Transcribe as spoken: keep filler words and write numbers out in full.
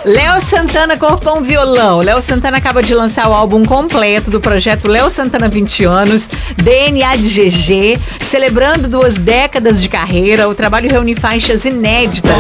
Léo Santana, Corpão Violão. Léo Santana acaba de lançar o álbum completo do projeto Léo Santana vinte anos, D N A de G G, celebrando duas décadas de carreira. O trabalho reúne faixas inéditas